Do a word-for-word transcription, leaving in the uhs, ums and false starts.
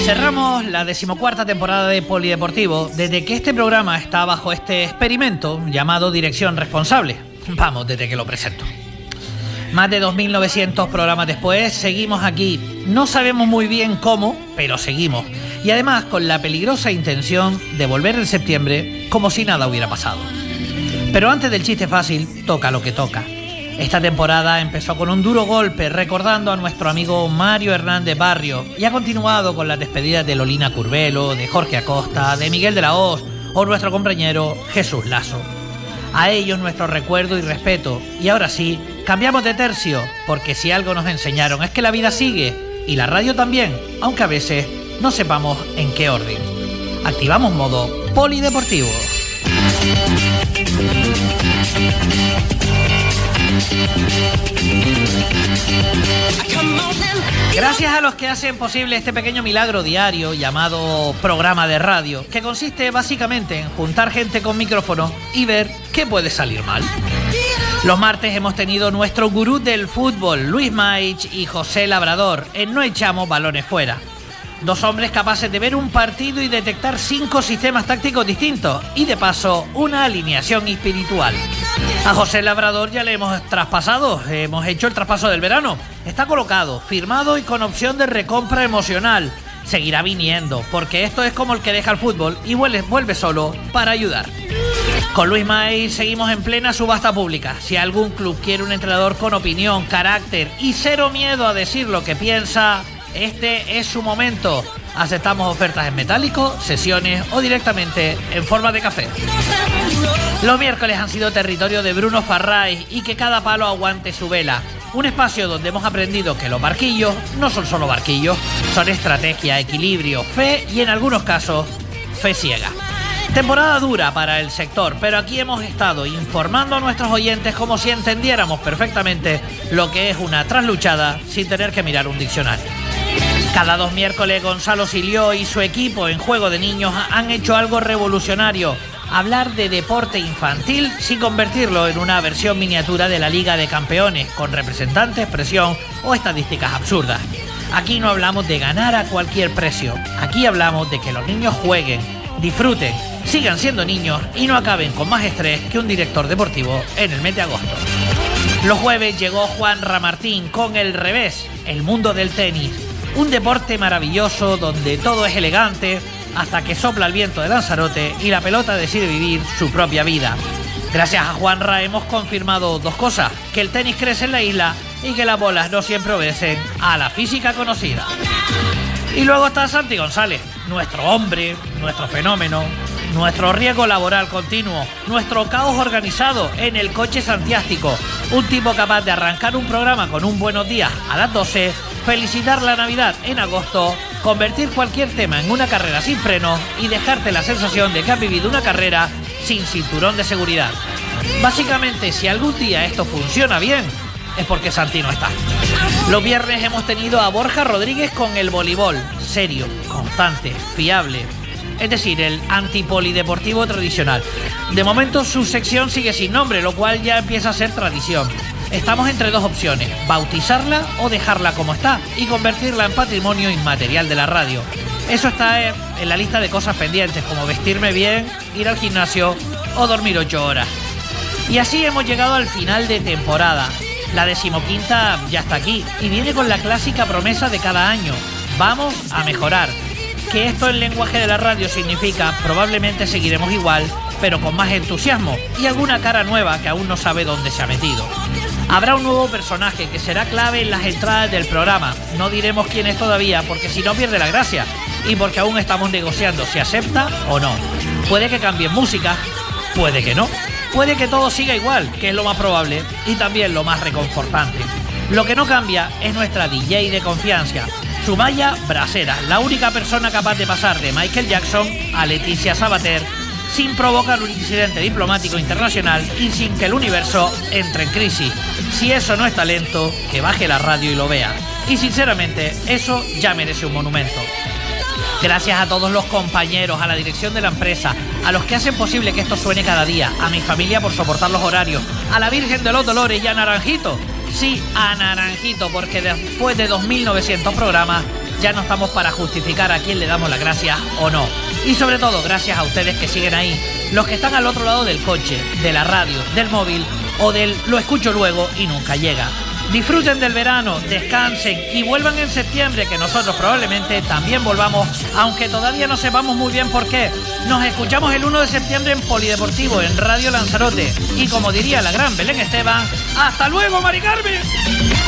Cerramos la decimocuarta temporada de Polideportivo desde que este programa está bajo este experimento llamado Dirección Responsable. Vamos, desde que lo presento. Más de dos mil novecientos programas después, seguimos aquí. No sabemos muy bien cómo, pero seguimos. Y además con la peligrosa intención de volver en septiembre como si nada hubiera pasado. Pero antes del chiste fácil, toca lo que toca. Esta temporada empezó con un duro golpe recordando a nuestro amigo Mario Hernández Barrio y ha continuado con las despedidas de Lolina Curvelo, de Jorge Acosta, de Miguel de la Hoz o nuestro compañero Jesús Lasso. A ellos nuestro recuerdo y respeto. Y ahora sí, cambiamos de tercio, porque si algo nos enseñaron es que la vida sigue y la radio también, aunque a veces no sepamos en qué orden. Activamos modo Polideportivo. Gracias a los que hacen posible este pequeño milagro diario llamado programa de radio, que consiste básicamente en juntar gente con micrófono y ver qué puede salir mal. Los martes hemos tenido nuestro gurú del fútbol, Luis Maich y José Labrador, en No Echamos Balones Fuera. Dos hombres capaces de ver un partido y detectar cinco sistemas tácticos distintos y de paso una alineación espiritual. A José Labrador ya le hemos traspasado, hemos hecho el traspaso del verano. Está colocado, firmado y con opción de recompra emocional. Seguirá viniendo, porque esto es como el que deja el fútbol y vuelve, vuelve solo para ayudar. Con Luis May seguimos en plena subasta pública. Si algún club quiere un entrenador con opinión, carácter y cero miedo a decir lo que piensa, este es su momento. Aceptamos ofertas en metálico, sesiones o directamente en forma de café. Los miércoles han sido territorio de Bruno Farray y que cada palo aguante su vela. Un espacio donde hemos aprendido que los barquillos no son solo barquillos, son estrategia, equilibrio, fe y en algunos casos, fe ciega. Temporada dura para el sector, pero aquí hemos estado informando a nuestros oyentes como si entendiéramos perfectamente lo que es una trasluchada sin tener que mirar un diccionario. Cada dos miércoles Gonzalo Silió y su equipo en Juego de Niños han hecho algo revolucionario: hablar de deporte infantil sin convertirlo en una versión miniatura de la Liga de Campeones, con representantes, presión o estadísticas absurdas. Aquí no hablamos de ganar a cualquier precio, aquí hablamos de que los niños jueguen, disfruten, sigan siendo niños y no acaben con más estrés que un director deportivo en el mes de agosto. Los jueves llegó Juan Ramartín con El Revés, el mundo del tenis, un deporte maravilloso donde todo es elegante hasta que sopla el viento de Lanzarote y la pelota decide vivir su propia vida. Gracias a Juanra hemos confirmado dos cosas: que el tenis crece en la isla y que las bolas no siempre obedecen a la física conocida. Y luego está Santi González, nuestro hombre, nuestro fenómeno, nuestro riesgo laboral continuo, nuestro caos organizado en el coche santiástico, un tipo capaz de arrancar un programa con un buenos días a las doce, felicitar la Navidad en agosto, convertir cualquier tema en una carrera sin freno y dejarte la sensación de que has vivido una carrera sin cinturón de seguridad. Básicamente, si algún día esto funciona bien, es porque Santi no está. Los viernes hemos tenido a Borja Rodríguez con el voleibol, serio, constante, fiable. Es decir, el antipolideportivo tradicional. De momento su sección sigue sin nombre, lo cual ya empieza a ser tradición. Estamos entre dos opciones: bautizarla o dejarla como está y convertirla en patrimonio inmaterial de la radio. Eso está en la lista de cosas pendientes, como vestirme bien, ir al gimnasio o dormir ocho horas. Y así hemos llegado al final de temporada. La decimoquinta ya está aquí y viene con la clásica promesa de cada año: vamos a mejorar. Que esto en lenguaje de la radio significa probablemente seguiremos igual, pero con más entusiasmo y alguna cara nueva que aún no sabe dónde se ha metido. Habrá un nuevo personaje que será clave en las entradas del programa. No diremos quién es todavía, porque si no pierde la gracia y porque aún estamos negociando si acepta o no. Puede que cambie música, puede que no. Puede que todo siga igual, que es lo más probable y también lo más reconfortante. Lo que no cambia es nuestra D J de confianza, Sumaya Brasera, la única persona capaz de pasar de Michael Jackson a Leticia Sabater sin provocar un incidente diplomático internacional y sin que el universo entre en crisis. Si eso no es talento, que baje la radio y lo vea. Y sinceramente, eso ya merece un monumento. Gracias a todos los compañeros, a la dirección de la empresa, a los que hacen posible que esto suene cada día, a mi familia por soportar los horarios, a la Virgen de los Dolores y a Naranjito. Sí, a Naranjito, porque después de dos mil novecientos programas ya no estamos para justificar a quién le damos las gracias o no. Y sobre todo, gracias a ustedes que siguen ahí, los que están al otro lado del coche, de la radio, del móvil o del lo escucho luego y nunca llega. Disfruten del verano, descansen y vuelvan en septiembre, que nosotros probablemente también volvamos, aunque todavía no sepamos muy bien por qué. Nos escuchamos el uno de septiembre en Polideportivo, en Radio Lanzarote. Y como diría la gran Belén Esteban, ¡hasta luego, Mari Carmen!